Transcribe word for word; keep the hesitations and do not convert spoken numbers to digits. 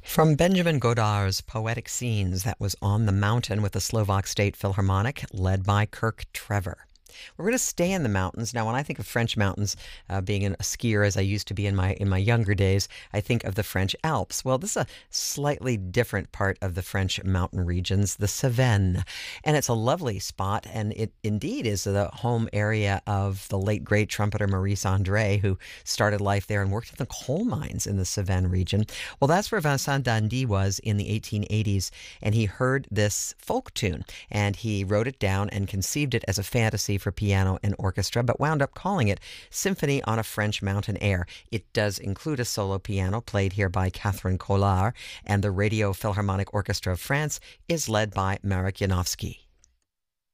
From Benjamin Godard's Poetic Scenes, that was On the Mountain with the Slovak State Philharmonic, led by Kirk Trevor. We're going to stay in the mountains. Now, when I think of French mountains, uh, being a skier as I used to be in my in my younger days, I think of the French Alps. Well, this is a slightly different part of the French mountain regions, the Cevennes. And it's a lovely spot, and it indeed is the home area of the late great trumpeter Maurice André, who started life there and worked in the coal mines in the Cevennes region. Well, that's where Vincent d'Indy was in the eighteen eighties, and he heard this folk tune, and he wrote it down and conceived it as a fantasy for piano and orchestra, but wound up calling it Symphony on a French Mountain Air. It does include a solo piano played here by Catherine Collard, and the Radio Philharmonic Orchestra of France is led by Marek Janowski.